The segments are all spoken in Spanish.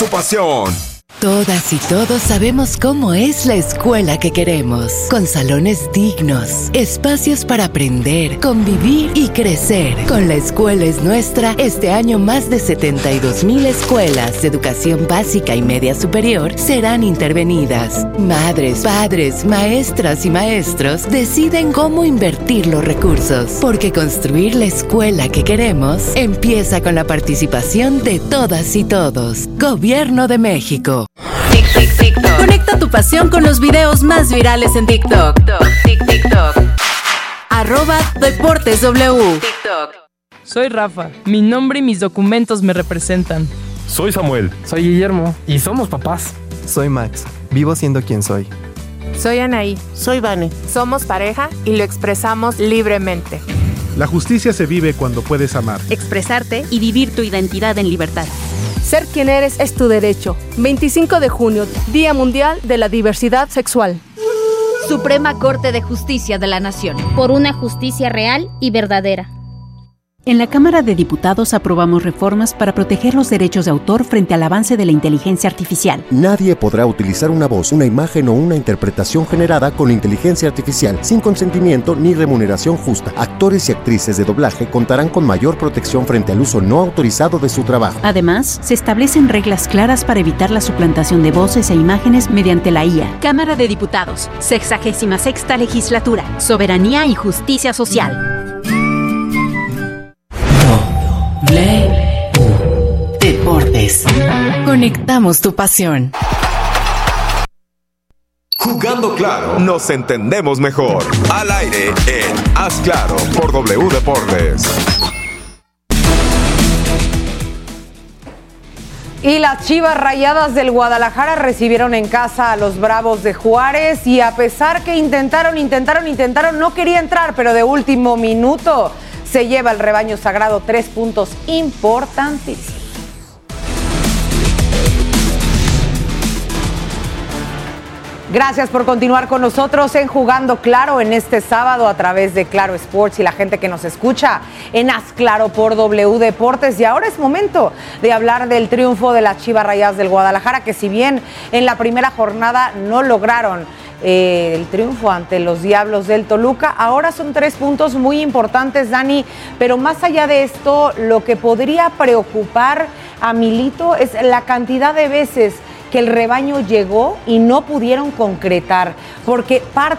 tu pasión. Todas y todos sabemos cómo es la escuela que queremos, con salones dignos, espacios para aprender, convivir y crecer. Con La Escuela es Nuestra, este año más de 72,000 escuelas de educación básica y media superior serán intervenidas. Madres, padres, maestras y maestros deciden cómo invertir los recursos, porque construir la escuela que queremos empieza con la participación de todas y todos. Gobierno de México. TikTok. Conecta tu pasión con los videos más virales en TikTok. TikTok. @DeportesW. TikTok. Soy Rafa. Mi nombre y mis documentos me representan. Soy Samuel. Soy Guillermo. Y somos papás. Soy Max. Vivo siendo quien soy. Soy Anaí. Soy Vane. Somos pareja y lo expresamos libremente. La justicia se vive cuando puedes amar, expresarte y vivir tu identidad en libertad. Ser quien eres es tu derecho. 25 de junio, Día Mundial de la Diversidad Sexual. Suprema Corte de Justicia de la Nación. Por una justicia real y verdadera. En la Cámara de Diputados aprobamos reformas para proteger los derechos de autor frente al avance de la inteligencia artificial. Nadie podrá utilizar una voz, una imagen o una interpretación generada con inteligencia artificial sin consentimiento ni remuneración justa. Actores y actrices de doblaje contarán con mayor protección frente al uso no autorizado de su trabajo. Además, se establecen reglas claras para evitar la suplantación de voces e imágenes mediante la IA. Cámara de Diputados, 66ª Legislatura, Soberanía y Justicia Social. Deportes. Conectamos tu pasión. Jugando claro, nos entendemos mejor. Al aire en Haz Claro por W Deportes. Y las Chivas Rayadas del Guadalajara recibieron en casa a los Bravos de Juárez y a pesar que intentaron, no quería entrar, pero de último minuto se lleva el rebaño sagrado 3 puntos importantísimos. Gracias por continuar con nosotros en Jugando Claro en este sábado a través de Claro Sports y la gente que nos escucha en Haz Claro por W Deportes. Y ahora es momento de hablar del triunfo de las Chivas Rayadas del Guadalajara, que si bien en la primera jornada no lograron el triunfo ante los Diablos del Toluca, ahora son 3 puntos muy importantes, Dani, pero más allá de esto, lo que podría preocupar a Milito es la cantidad de veces que el rebaño llegó y no pudieron concretar, porque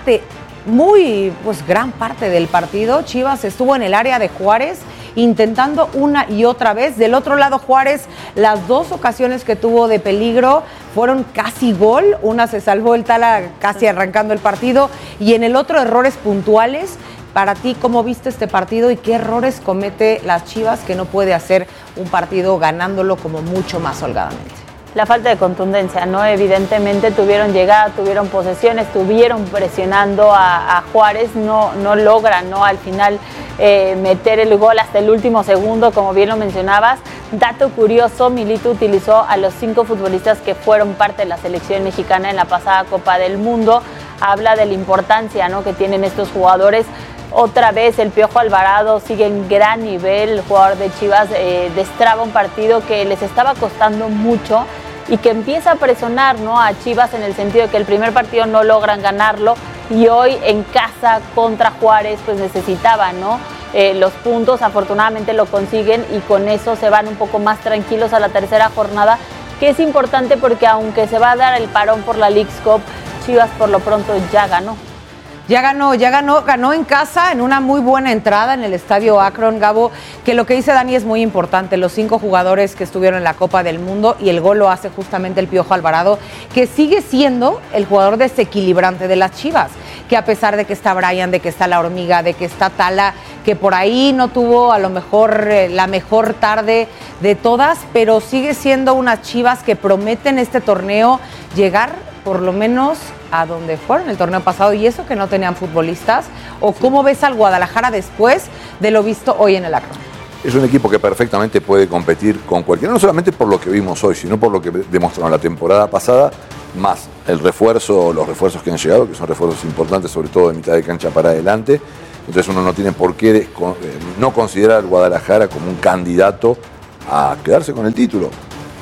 gran parte del partido, Chivas estuvo en el área de Juárez intentando una y otra vez. Del otro lado, Juárez, las 2 ocasiones que tuvo de peligro fueron casi gol. Una se salvó el Tala casi arrancando el partido y en el otro errores puntuales. Para ti, ¿cómo viste este partido y qué errores comete las Chivas que no puede hacer un partido ganándolo como mucho más holgadamente? La falta de contundencia, ¿no? Evidentemente tuvieron llegada, tuvieron posesión, estuvieron presionando a Juárez, no logran, ¿no? Al final meter el gol hasta el último segundo, como bien lo mencionabas. Dato curioso, Milito utilizó a los 5 futbolistas que fueron parte de la selección mexicana en la pasada Copa del Mundo. Habla de la importancia, ¿no?, que tienen estos jugadores. Otra vez el Piojo Alvarado sigue en gran nivel, el jugador de Chivas destraba un partido que les estaba costando mucho y que empieza a presionar, ¿no?, a Chivas en el sentido de que el primer partido no logran ganarlo y hoy en casa contra Juárez pues necesitaban, ¿no?, los puntos. Afortunadamente lo consiguen y con eso se van un poco más tranquilos a la tercera jornada, que es importante porque aunque se va a dar el parón por la Leagues Cup, Chivas por lo pronto ya ganó. Ganó en casa en una muy buena entrada en el Estadio Akron, Gabo, que lo que dice Dani es muy importante, los 5 jugadores que estuvieron en la Copa del Mundo y el gol lo hace justamente el Piojo Alvarado, que sigue siendo el jugador desequilibrante de las Chivas, que a pesar de que está Brian, de que está La Hormiga, de que está Tala, que por ahí no tuvo a lo mejor la mejor tarde de todas, pero sigue siendo unas Chivas que prometen este torneo llegar por lo menos a donde fueron el torneo pasado, y eso que no tenían futbolistas. ¿O cómo ves al Guadalajara después de lo visto hoy en el Akron? Es un equipo que perfectamente puede competir con cualquiera, no solamente por lo que vimos hoy, sino por lo que demostraron la temporada pasada, más los refuerzos que han llegado, que son refuerzos importantes, sobre todo de mitad de cancha para adelante. Entonces uno no tiene por qué no considerar al Guadalajara como un candidato a quedarse con el título.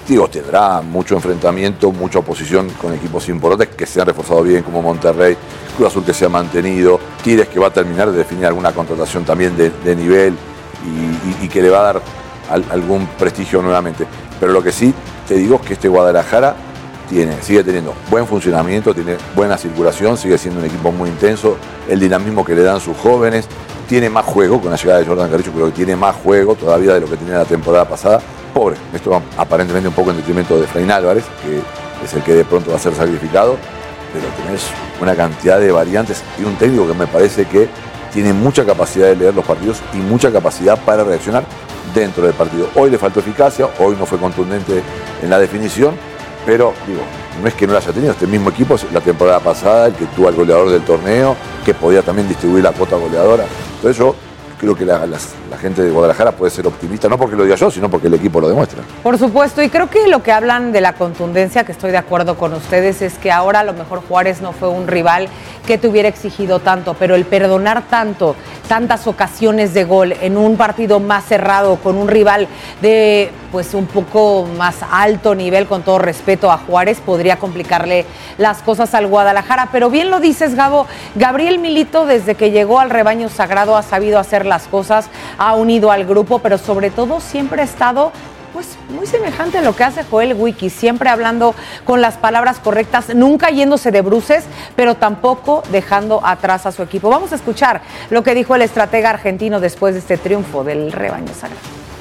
Digo, tendrá mucho enfrentamiento, mucha oposición con equipos importantes que se han reforzado bien, como Monterrey, Cruz Azul que se ha mantenido, Tigres que va a terminar de definir alguna contratación también de nivel y que le va a dar algún prestigio nuevamente. Pero lo que sí te digo es que este Guadalajara sigue teniendo buen funcionamiento, tiene buena circulación, sigue siendo un equipo muy intenso, el dinamismo que le dan sus jóvenes, tiene más juego, con la llegada de Jordan Carrillo creo que tiene más juego todavía de lo que tenía la temporada pasada. Pobre, esto aparentemente un poco en detrimento de Efraín Álvarez, que es el que de pronto va a ser sacrificado, pero tenés una cantidad de variantes y un técnico que me parece que tiene mucha capacidad de leer los partidos y mucha capacidad para reaccionar dentro del partido. Hoy le faltó eficacia, hoy no fue contundente en la definición, pero digo, no es que no lo haya tenido, este mismo equipo la temporada pasada, el que tuvo al goleador del torneo, que podía también distribuir la cuota goleadora. Entonces yo creo que la gente de Guadalajara puede ser optimista, no porque lo diga yo, sino porque el equipo lo demuestra. Por supuesto, y creo que lo que hablan de la contundencia, que estoy de acuerdo con ustedes, es que ahora a lo mejor Juárez no fue un rival que te hubiera exigido tanto, pero el perdonar tantas ocasiones de gol en un partido más cerrado, con un rival de pues un poco más alto nivel, con todo respeto a Juárez, podría complicarle las cosas al Guadalajara. Pero bien lo dices, Gabo, Gabriel Milito desde que llegó al rebaño sagrado ha sabido hacer las cosas, ha unido al grupo, pero sobre todo siempre ha estado pues muy semejante a lo que hace Joel Wiki, siempre hablando con las palabras correctas, nunca yéndose de bruces, pero tampoco dejando atrás a su equipo. Vamos a escuchar lo que dijo el estratega argentino después de este triunfo del rebaño sagrado.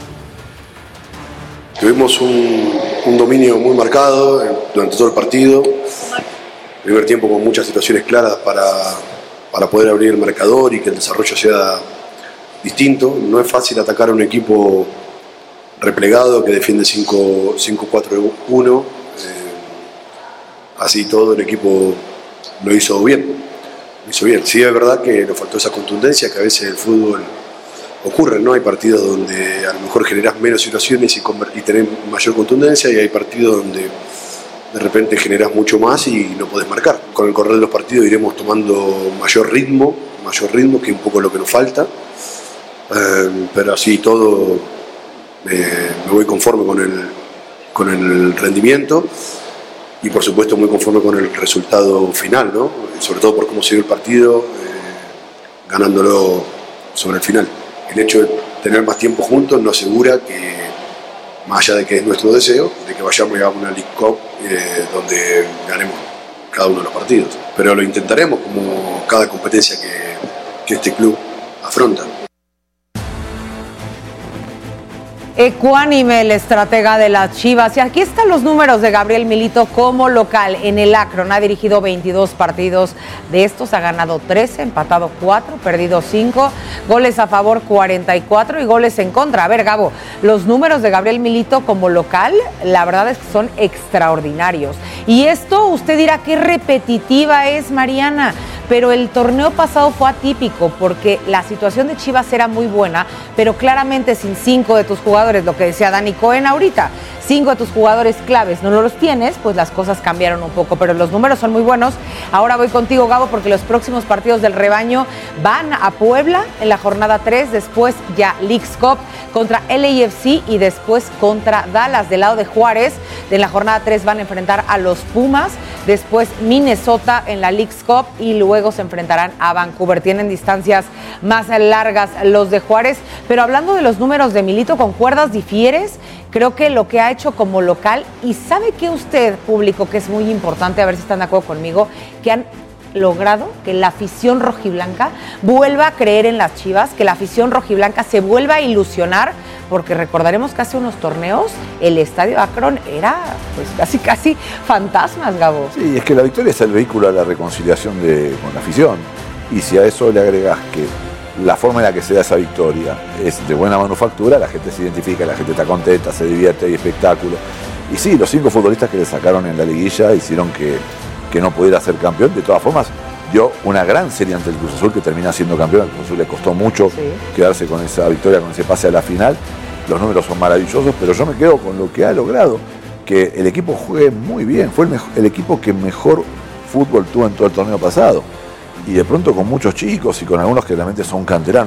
Tuvimos un dominio muy marcado durante todo el partido, primer tiempo con muchas situaciones claras para poder abrir el marcador y que el desarrollo sea distinto. No es fácil atacar a un equipo replegado que defiende 5-4-1, así todo el equipo lo hizo bien. Sí, es verdad que nos faltó esa contundencia que a veces el fútbol ocurre, ¿no? Hay partidos donde a lo mejor generás menos situaciones y tenés mayor contundencia, y hay partidos donde de repente generás mucho más y no podés marcar. Con el correr de los partidos iremos tomando mayor ritmo, que es un poco lo que nos falta, pero así todo me voy conforme con el rendimiento y por supuesto muy conforme con el resultado final, ¿no? Sobre todo por cómo se dio el partido, ganándolo sobre el final. El hecho de tener más tiempo juntos nos asegura que, más allá de que es nuestro deseo, de que vayamos a una League Cup donde ganemos cada uno de los partidos. Pero lo intentaremos como cada competencia que este club afronta. Ecuánime el estratega de las Chivas. Y aquí están los números de Gabriel Milito como local en el Akron. Ha dirigido 22 partidos. De estos ha ganado 13, empatado 4, perdido 5, goles a favor 44 y goles en contra. A ver, Gabo, los números de Gabriel Milito como local, la verdad es que son extraordinarios. Y esto usted dirá qué repetitiva es, Mariana, pero el torneo pasado fue atípico porque la situación de Chivas era muy buena, pero claramente sin 5 de tus jugadores, lo que decía Dani Cohen ahorita, 5 de tus jugadores claves no los tienes, pues las cosas cambiaron un poco, pero los números son muy buenos. Ahora voy contigo, Gabo, porque los próximos partidos del rebaño van a Puebla en la jornada 3, después ya Leagues Cup contra LAFC y después contra Dallas. Del lado de Juárez, en la jornada 3 van a enfrentar a los Pumas, después Minnesota en la Leagues Cup y luego se enfrentarán a Vancouver. Tienen distancias más largas los de Juárez, pero hablando de los números de Milito, ¿concuerdas, difieres? Creo que lo que ha hecho como local, y sabe que usted, público, que es muy importante, a ver si están de acuerdo conmigo, que han logrado que la afición rojiblanca vuelva a creer en las Chivas, que la afición rojiblanca se vuelva a ilusionar, porque recordaremos que hace unos torneos el estadio Akron era pues casi fantasmas, Gabo. Sí, es que la victoria es el vehículo a la reconciliación con la afición, y si a eso le agregás que la forma en la que se da esa victoria es de buena manufactura, la gente se identifica, la gente está contenta, se divierte, hay espectáculo. Y sí, los 5 futbolistas que le sacaron en la liguilla hicieron que no pudiera ser campeón. De todas formas, dio una gran serie ante el Cruz Azul, que termina siendo campeón. Al Cruz Azul le costó mucho quedarse con esa victoria, con ese pase a la final. Los números son maravillosos, pero yo me quedo con lo que ha logrado, que el equipo juegue muy bien. Fue el equipo que mejor fútbol tuvo en todo el torneo pasado. Y de pronto con muchos chicos y con algunos que realmente son canteranos.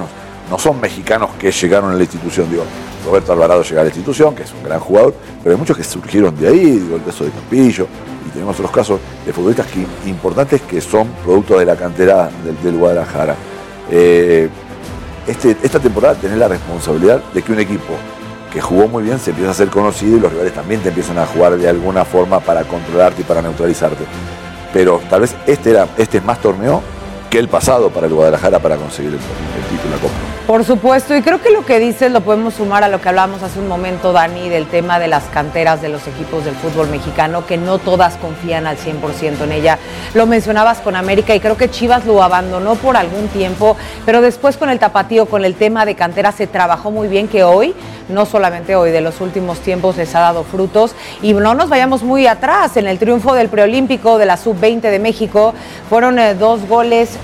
no son mexicanos que llegaron a la institución, digo, Roberto Alvarado llega a la institución, que es un gran jugador, pero hay muchos que surgieron de ahí, digo, el caso de Campillo, y tenemos otros casos de futbolistas importantes que son producto de la cantera del Guadalajara. Esta temporada tenés la responsabilidad de que un equipo que jugó muy bien se empieza a hacer conocido y los rivales también te empiezan a jugar de alguna forma para controlarte y para neutralizarte. Pero tal vez este es más torneo que el pasado para el Guadalajara para conseguir el título de la Copa. Por supuesto, y creo que lo que dices lo podemos sumar a lo que hablábamos hace un momento, Dani, del tema de las canteras de los equipos del fútbol mexicano, que no todas confían al 100% en ella. Lo mencionabas con América y creo que Chivas lo abandonó por algún tiempo, pero después con el tapatío, con el tema de cantera se trabajó muy bien, que hoy, no solamente hoy, de los últimos tiempos les ha dado frutos. Y no nos vayamos muy atrás, en el triunfo del preolímpico de la Sub-20 de México, fueron 2 goles,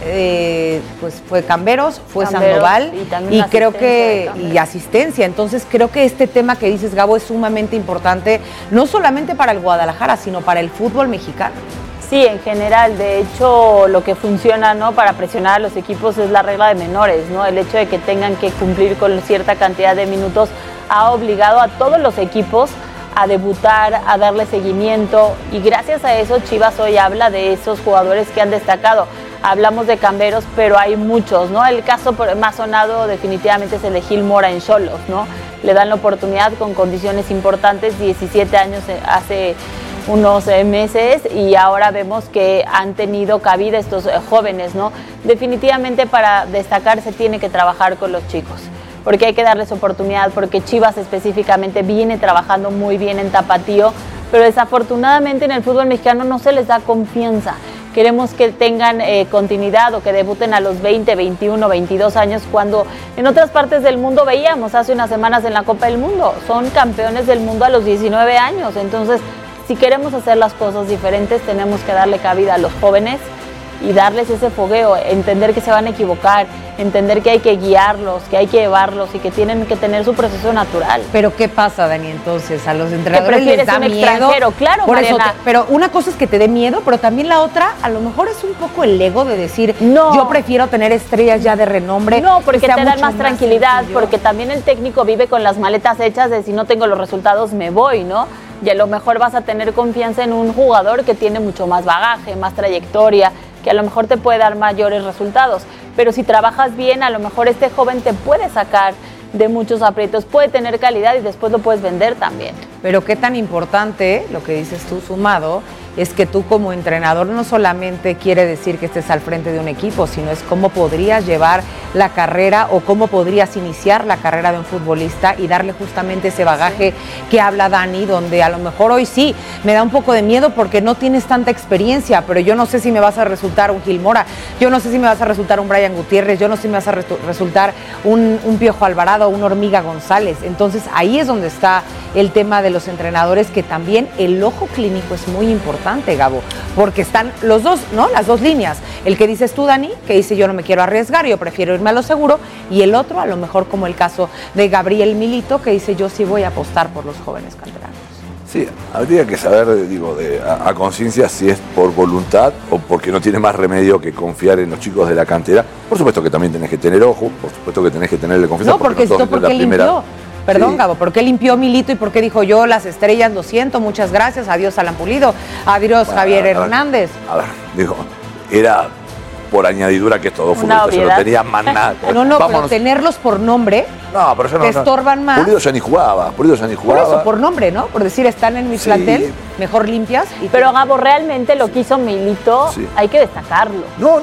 pues fue Camberos, fue Sandoval, y creo que y asistencia. Entonces creo que este tema que dices, Gabo, es sumamente importante, no solamente para el Guadalajara, sino para el fútbol mexicano. Sí, en general, de hecho, lo que funciona, ¿no?, para presionar a los equipos es la regla de menores, ¿no? El hecho de que tengan que cumplir con cierta cantidad de minutos ha obligado a todos los equipos a debutar, a darle seguimiento, y gracias a eso Chivas hoy habla de esos jugadores que han destacado. Hablamos de Camberos, pero hay muchos, ¿no? El caso más sonado definitivamente es el de Gil Mora en Xolos, ¿no? Le dan la oportunidad con condiciones importantes, 17 años hace unos meses, y ahora vemos que han tenido cabida estos jóvenes, ¿no? Definitivamente para destacarse tiene que trabajar con los chicos, porque hay que darles oportunidad, porque Chivas específicamente viene trabajando muy bien en tapatío, pero desafortunadamente en el fútbol mexicano no se les da confianza. Queremos que tengan continuidad o que debuten a los 20, 21, 22 años, cuando en otras partes del mundo veíamos hace unas semanas en la Copa del Mundo, son campeones del mundo a los 19 años. Entonces, si queremos hacer las cosas diferentes, tenemos que darle cabida a los jóvenes y darles ese fogueo, entender que se van a equivocar, entender que hay que guiarlos, que hay que llevarlos y que tienen que tener su proceso natural. Pero ¿qué pasa, Dani, entonces? ¿A los entrenadores les da miedo? Extranjero, claro, por eso pero una cosa es que te dé miedo, pero también la otra, a lo mejor es un poco el ego de decir, no, yo prefiero tener estrellas ya de renombre. No, porque te dan más tranquilidad, porque también el técnico vive con las maletas hechas de si no tengo los resultados me voy, ¿no? Y a lo mejor vas a tener confianza en un jugador que tiene mucho más bagaje, más trayectoria, que a lo mejor te puede dar mayores resultados. Pero si trabajas bien, a lo mejor este joven te puede sacar de muchos aprietos, puede tener calidad y después lo puedes vender también. Pero qué tan importante, lo que dices tú sumado, es que tú como entrenador no solamente quiere decir que estés al frente de un equipo, sino es cómo podrías llevar la carrera o cómo podrías iniciar la carrera de un futbolista y darle justamente ese bagaje que habla Dani, donde a lo mejor hoy sí me da un poco de miedo porque no tienes tanta experiencia, pero yo no sé si me vas a resultar un Gil Mora, yo no sé si me vas a resultar un Brian Gutiérrez, yo no sé si me vas a resultar un Piojo Alvarado, un Hormiga González. Entonces ahí es donde está el tema de los entrenadores, que también el ojo clínico es muy importante, Gabo, porque están los dos, ¿no? Las dos líneas. El que dices tú, Dani, que dice yo no me quiero arriesgar, yo prefiero irme a lo seguro, y el otro, a lo mejor como el caso de Gabriel Milito, que dice yo sí voy a apostar por los jóvenes canteranos. Sí, habría que saber, digo, a conciencia si es por voluntad o porque no tiene más remedio que confiar en los chicos de la cantera. Por supuesto que también tenés que tener ojo, por supuesto que tenés que tenerle confianza. No, porque esto porque limpió. Perdón, sí. Gabo, ¿por qué limpió Milito y por qué dijo yo las estrellas, lo siento, muchas gracias, adiós Alan Pulido, adiós Javier Hernández? A ver, digo, era por añadidura que estos dos futbolistas yo no tenía más nada. No, pero tenerlos por nombre pero yo no, te estorban más. Pulido ya ni jugaba. Por eso, por nombre, ¿no? Por decir, están en mi plantel, mejor limpias. Pero Gabo, realmente lo que hizo Milito, hay que destacarlo. No,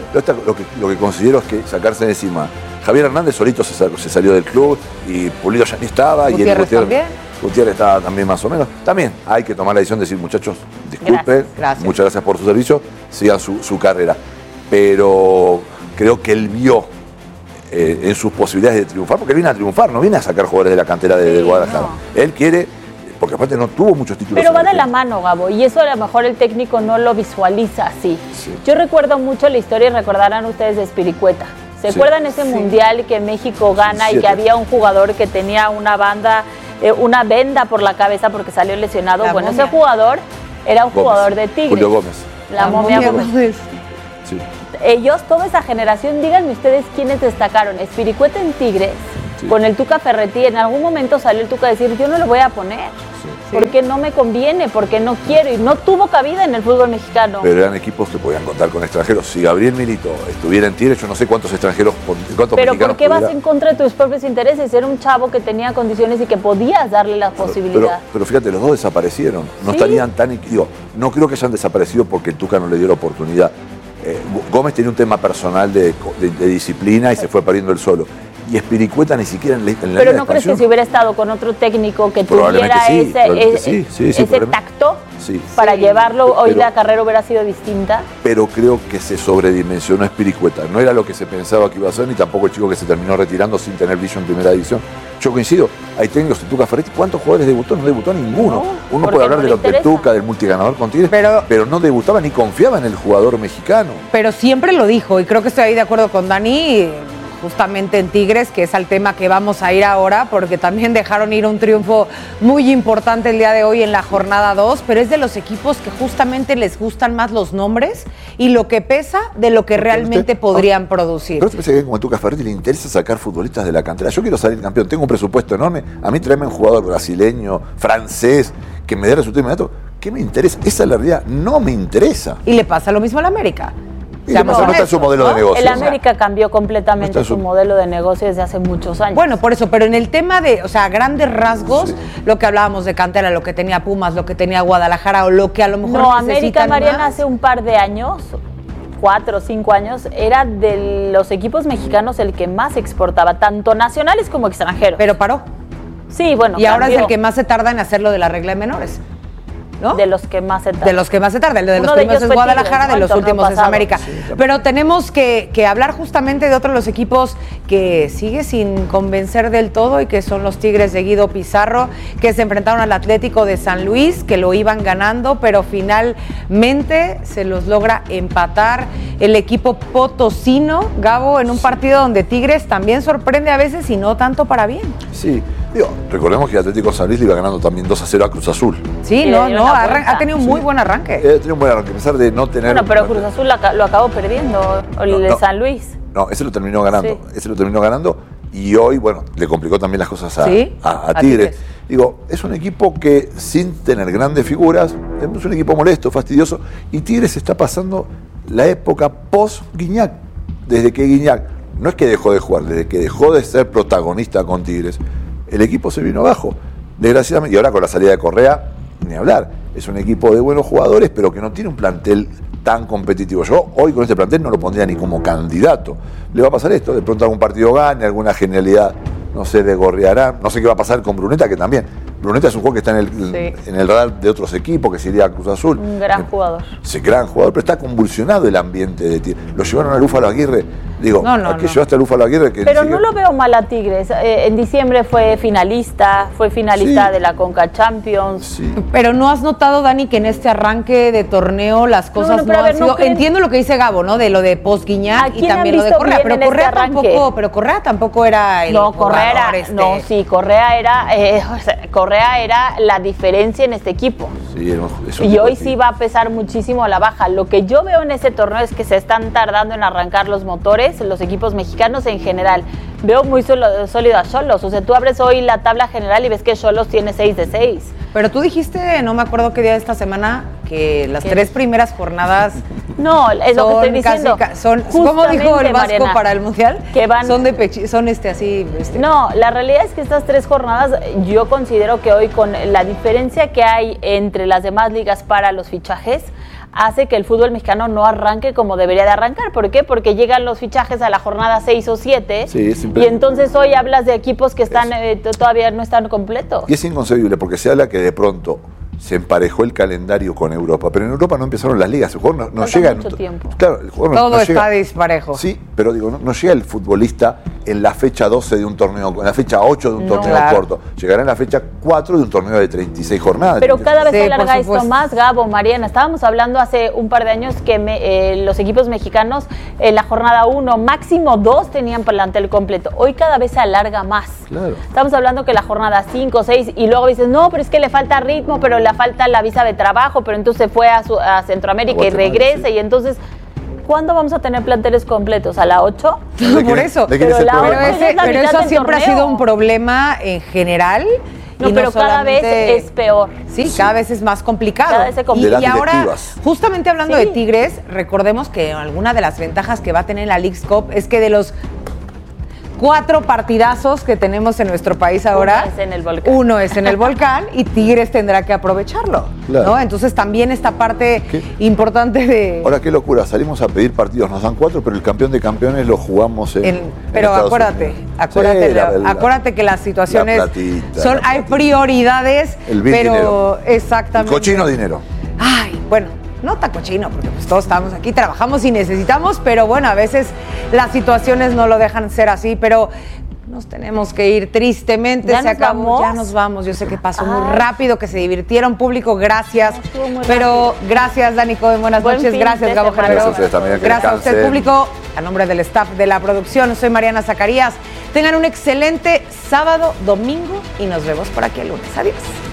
lo que considero es que sacarse de encima. Javier Hernández solito se salió del club y Pulido ya ni estaba. Gutiérrez también. Gutiérrez estaba también más o menos. También hay que tomar la decisión de decir, muchachos, disculpen, muchas gracias por su servicio, sigan su carrera. Pero creo que él vio en sus posibilidades de triunfar, porque él viene a triunfar, no viene a sacar jugadores de la cantera de Guadalajara. No. Él quiere, porque aparte no tuvo muchos títulos. Pero va de la mano, Gabo, y eso a lo mejor el técnico no lo visualiza así. Sí. Yo recuerdo mucho la historia, y recordarán ustedes, de Espiricueta. ¿Se acuerdan ese mundial que México gana y que había un jugador que tenía una venda por la cabeza porque salió lesionado? Ese jugador era un jugador de Tigres. Julio Gómez. La momia Gómez. Sí. Ellos, toda esa generación, díganme ustedes quiénes destacaron. Espiricueta en Tigres, con el Tuca Ferretti, en algún momento salió el Tuca a decir, yo no lo voy a poner. Porque no me conviene, porque no quiero, y no tuvo cabida en el fútbol mexicano. Pero eran equipos que podían contar con extranjeros. Si Gabriel Milito estuviera en Tigres, yo no sé cuántos extranjeros, cuántos pero mexicanos ¿por qué vas en contra de tus propios intereses? Era un chavo que tenía condiciones y que podías darle la posibilidad. Pero fíjate, los dos desaparecieron. No estarían tan... Digo, no creo que hayan desaparecido porque el Tuca no le dio la oportunidad. Gómez tenía un tema personal de disciplina y se fue perdiendo él solo. Y Espiricueta ni siquiera en la Pero ¿no crees que si hubiera estado con otro técnico que tuviera ese tacto para llevarlo, hoy la carrera hubiera sido distinta? Pero creo que se sobredimensionó Espiricueta. No era lo que se pensaba que iba a ser, ni tampoco el chico que se terminó retirando sin tener brillo en primera división. Yo coincido, hay técnicos de Tuca Ferretti. ¿Cuántos jugadores debutó? No debutó ninguno. Uno puede hablar del Tuca, del multiganador con Tigres, pero no debutaba ni confiaba en el jugador mexicano. Pero siempre lo dijo, y creo que estoy ahí de acuerdo con Dani, justamente en Tigres, que es al tema que vamos a ir ahora, porque también dejaron ir un triunfo muy importante el día de hoy en la jornada 2, pero es de los equipos que justamente les gustan más los nombres y lo que pesa de lo que realmente podrían producir. ¿Pero usted piensa que como Tuca Ferretti le interesa sacar futbolistas de la cantera? Yo quiero salir campeón, tengo un presupuesto enorme, a mí tráeme un jugador brasileño, francés, que me dé resultado inmediato. ¿Qué me interesa? Esa es la realidad, no me interesa. Y le pasa lo mismo al América. No está en su modelo de negocio. El América cambió completamente su modelo de negocio desde hace muchos años. Bueno, por eso, pero en el tema de, grandes rasgos, lo que hablábamos de cantera, lo que tenía Pumas, lo que tenía Guadalajara o lo que a lo mejor América, Mariana, hace un par de años, 4 o 5 años, era de los equipos mexicanos el que más exportaba, tanto nacionales como extranjeros. Pero paró. Sí, bueno. Y ahora es el que más se tarda en hacer lo de la regla de menores. ¿No? De los que más se tarda. De los que más se tarda. De los primeros es Guadalajara, de los últimos es América. Pero tenemos que hablar justamente de otro de los equipos que sigue sin convencer del todo y que son los Tigres de Guido Pizarro, que se enfrentaron al Atlético de San Luis, que lo iban ganando, pero finalmente se los logra empatar el equipo potosino, Gabo, en un partido donde Tigres también sorprende a veces y no tanto para bien. Sí. Recordemos que el Atlético de San Luis le iba ganando también 2-0 a Cruz Azul. Sí, ha tenido un muy buen arranque. Ha tenido un buen arranque, a pesar de no tener... Bueno, pero Cruz Azul lo acabó perdiendo, el de San Luis. No, ese lo terminó ganando. Y hoy, le complicó también las cosas a Tigres. Digo, es un equipo que sin tener grandes figuras, es un equipo molesto, fastidioso, y Tigres está pasando la época post-Guiñac. Desde que Guiñac, no es que dejó de jugar, desde que dejó de ser protagonista con Tigres, el equipo se vino abajo, desgraciadamente, y ahora con la salida de Correa, ni hablar. Es un equipo de buenos jugadores, pero que no tiene un plantel tan competitivo. Yo hoy con este plantel no lo pondría ni como candidato. Le va a pasar esto, de pronto algún partido gane, alguna genialidad, no sé, de Gorriarán, no sé qué va a pasar con Bruneta, que también. Bruneta es un jugador que está en el radar de otros equipos, que se iría a Cruz Azul. Un gran jugador. Sí, gran jugador, pero está convulsionado el ambiente de Tigres. Lo llevaron a Lúfalo Aguirre. Digo, ¿a qué llevaste a Lúfalo Aguirre? Pero no lo veo mal a Tigres. En diciembre fue finalista de la Conca Champions. Sí. Pero ¿no has notado, Dani, que en este arranque de torneo las cosas no han sido... Entiendo lo que dice Gabo, ¿no? De lo de Post-Guiñac y también lo de Correa. Pero Correa tampoco era el Correa era la diferencia en este equipo. Sí, y hoy sí va a pesar muchísimo la baja. Lo que yo veo en ese torneo es que se están tardando en arrancar los motores, los equipos mexicanos en general. Veo muy sólido a Xolos. O sea, tú abres hoy la tabla general y ves que Xolos tiene 6 de 6. Pero tú dijiste, no me acuerdo qué día de esta semana, que las 3 primeras jornadas... No, es lo que estoy diciendo. ¿Cómo dijo el Vasco, Mariana, para el Mundial? Que van, son así... No, la realidad es que estas 3 jornadas, yo considero que hoy con la diferencia que hay entre las demás ligas para los fichajes, hace que el fútbol mexicano no arranque como debería de arrancar. ¿Por qué? Porque llegan los fichajes a la jornada 6 o 7 y entonces hoy hablas de equipos que están todavía no están completos. Y es inconcebible porque se habla que de pronto se emparejó el calendario con Europa, pero en Europa no empezaron las ligas, el juego no llega mucho tiempo. Claro, el juego todo está disparejo. Sí, pero digo, no llega el futbolista en la fecha 12 de un torneo, en la fecha 8 de un torneo corto, llegará en la fecha 4 de un torneo de 36 jornadas. Pero cada vez se alarga esto más, Gabo, Mariana. Estábamos hablando hace un par de años que los equipos mexicanos en la jornada 1, máximo 2 tenían plantel completo. Hoy cada vez se alarga más. Claro. Estamos hablando que la jornada 5, 6 y luego dices, no, pero es que le falta ritmo, pero le falta la visa de trabajo, pero entonces fue a Centroamérica y regresa y entonces ¿cuándo vamos a tener planteles completos? ¿A la 8? Por eso. Pero eso siempre ha sido un problema en general. No, pero cada vez es peor. Sí, cada vez es más complicado. Cada vez se complica. Y ahora, justamente hablando de Tigres, recordemos que alguna de las ventajas que va a tener la Leagues Cup es que de los 4 partidazos que tenemos en nuestro país ahora, uno es en el Volcán y Tigres tendrá que aprovecharlo, claro, ¿no? Entonces también esta parte importante de... Ahora, qué locura, salimos a pedir partidos, nos dan 4, pero el campeón de campeones lo jugamos pero acuérdate que las situaciones son, hay prioridades, pero exactamente. El cochino dinero. Ay, bueno, no tan cochino, porque pues todos estamos aquí, trabajamos y necesitamos, pero bueno, a veces las situaciones no lo dejan ser así, pero nos tenemos que ir tristemente, se acabó, ya nos vamos, yo sé que pasó muy rápido, que se divirtieron, público, gracias, pero gracias Dani Cohen, buenas noches, gracias Gabo Gerardo, gracias a usted público, a nombre del staff de la producción, soy Mariana Zacarías, tengan un excelente sábado, domingo y nos vemos por aquí el lunes, adiós.